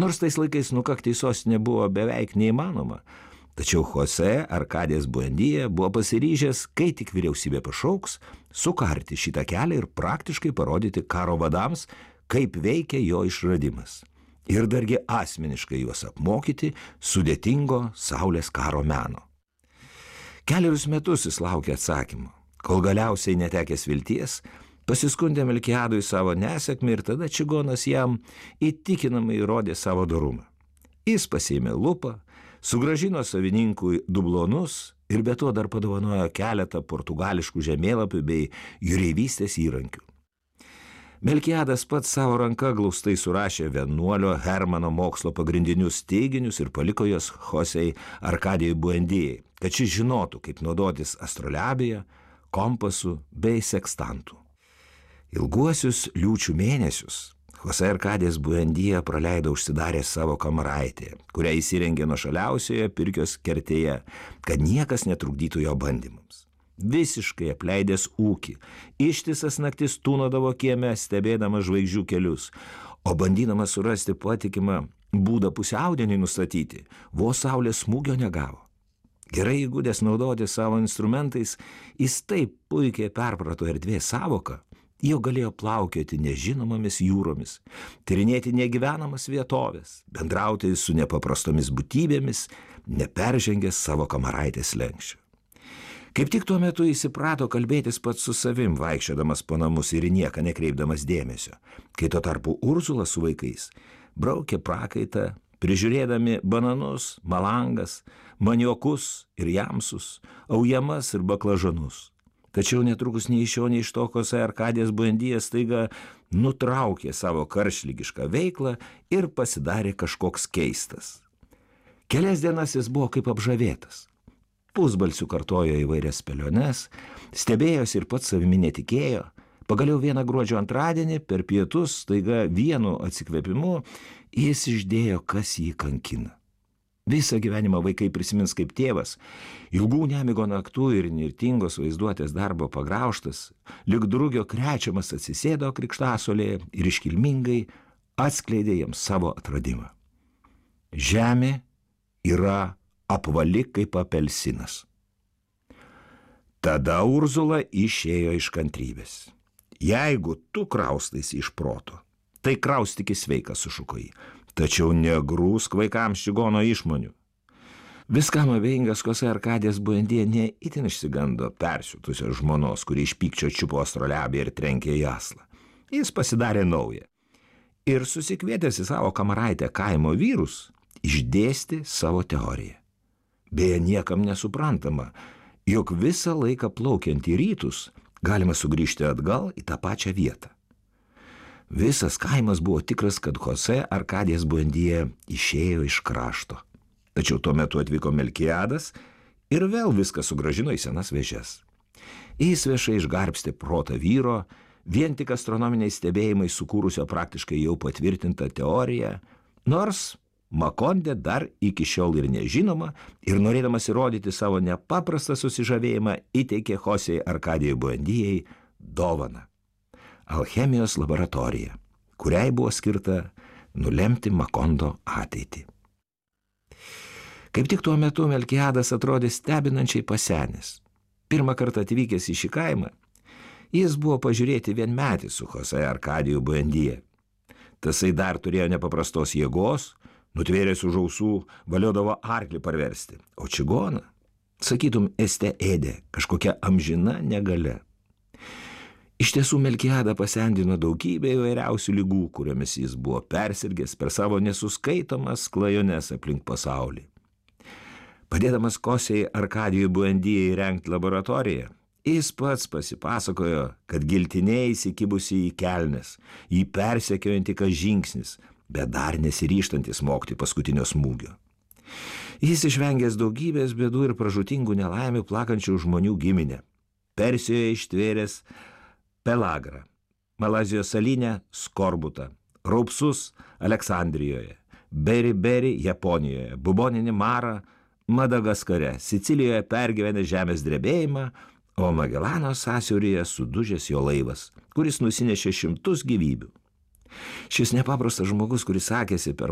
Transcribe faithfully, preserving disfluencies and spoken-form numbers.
Nors tais laikais nukakti į sostinę buvo beveik neįmanoma, tačiau Jose Arkadijas Buendija buvo pasiryžęs, kai tik vyriausybė pašauks, sukarti šitą kelią ir praktiškai parodyti karo vadams, kaip veikia jo išradimas. Ir dargi asmeniškai juos apmokyti sudėtingo saulės karo meno. Kelerius metus jis laukė atsakymo, kol galiausiai netekęs vilties, pasiskundė Melkiadui savo nesėkmę ir tada čigonas jam įtikinamai įrodė savo dorumą. Jis pasiėmė lupą, sugrąžino savininkui dublonus ir be to dar padovanojo keletą portugališkų žemėlapių bei jūreivystės įrankių. Melkiadas pats savo ranka glaustai surašė vienuolio Hermano mokslo pagrindinius teiginius ir paliko jos Josei Arkadijui Buendijai, kad šis žinotų, kaip naudotis astrolabija, kompasu bei sekstantų. Ilguosius liūčių mėnesius Jose Arkadijas Buendija praleido užsidarę savo kamaraitėje, kurią įsirengė nuošaliausioje Pirkios kertėje, kad niekas netrukdytų jo bandymams. Visiškai apleidęs ūkį, ištisas naktis tūnodavo kieme, stebėdamas žvaigždžių kelius, o bandydamas surasti patikimą būdą pusiaudieniui nustatyti, vos saulės smūgio negavo. Gerai įgudęs naudoti savo instrumentais, jis taip puikiai perprato erdvės savoką, jau galėjo plaukioti nežinomomis jūromis, tyrinėti negyvenamas vietovės, bendrauti su nepaprastomis būtybėmis, neperžengęs savo kamaraitės slenksčio. Kaip tik tuo metu įsiprato kalbėtis pats su savim, vaikščiodamas po namus ir į nieką nekreipdamas dėmesio, kai tuo tarpu Urzula su vaikais braukė prakaitą, prižiūrėdami bananus, malangas, maniokus ir jamsus, aujamas ir baklažanus. Tačiau netrukus nei iš jo, nei iš to Jose Arkadijas Buendija staiga nutraukė savo karštligišką veiklą ir pasidarė kažkoks keistas. Kelias dienas jis buvo kaip apžavėtas. Pusbalsių kartojo įvairias spėliones, stebėjosi ir pats savimi netikėjo. Pagaliau vieną gruodžio antradienį per pietus staiga vienu atsikvėpimu jis išdėjo, kas jį kankina. Visą gyvenimą vaikai prisimins kaip tėvas, ilgų nemigo naktų ir nirtingos vaizduotės darbo pagraužtas, lyg drugio krečiamas atsisėdo krikštasolėje ir iškilmingai atskleidė jiems savo atradimą. Žemė yra apvali kaip apelsinas. Tada Urzula išėjo iš kantrybės. Jeigu tu kraustaisi iš proto, tai kraustykis sveikas, sušuko jį, tačiau negrūsk vaikams čigono išmonių. Viskam abejingas Jose Arkadijas Buendija neįtin išsigando persiutusios žmonos, kuri iš pykčio čiupo astrolabiją ir trenkė į aslą. Jis pasidarė naują ir susikvietęs į savo kamaraitę kaimo vyrus, išdėstė savo teoriją. Beje, niekam nesuprantama, jog visą laiką plaukiant į rytus galima sugrįžti atgal į tą pačią vietą. Visas kaimas buvo tikras, kad Jose Arkadijas Buendija išėjo iš krašto. Tačiau tuo metu atvyko Melkiadas ir vėl viską sugrąžino į senas vėžes. Jis viešai išgarbstė protą vyro, vien tik astronominiai stebėjimai sukūrusio praktiškai jau patvirtintą teoriją, nors Makondė dar iki šiol ir nežinoma ir norėdamas įrodyti savo nepaprastą susižavėjimą įteikė Josei Arkadijui Buendijai dovaną – alchemijos laboratoriją, kuriai buvo skirta nulemti Makondo ateitį. Kaip tik tuo metu Melkiadas atrodė stebinančiai pasenęs. Pirmą kartą atvykęs į šį kaimą, jis buvo pažiūrėti vienmetį su Jose Arkadiju Buendija. Tasai dar turėjo nepaprastos jėgos, nutvėręs už ausų, valiodavo arklį parversti, o čigoną, sakytum, este ėdė kažkokia amžina negalia. Iš tiesų Melkiadą pasendino daugybė įvairiausių ligų, kuriomis jis buvo persirgęs per savo nesuskaitomas klajones aplink pasaulį. Padėdamas Josei Arkadijui Buendijai įrengti laboratoriją, jis pats pasipasakojo, kad giltinė įsikibusi į kelnes, jį persekiojantį kas žingsnis, bet dar nesiryžtantis smogti paskutinio smūgio. Jis išvengęs daugybės bėdų ir pražūtingų nelaimių plakančių žmonių giminę. Persijoje ištvėręs Pelagrą, Malazijos salinę Skorbutą, Raupsus Aleksandrijoje, Beri Beri Japonijoje, Buboninį Marą Madagaskare, Sicilijoje pergyvenę žemės drebėjimą, o Magelano sąsiauryje sudužęs jo laivas, kuris nusinešė šimtus gyvybių. Šis nepaprastas žmogus, kuris sakėsi per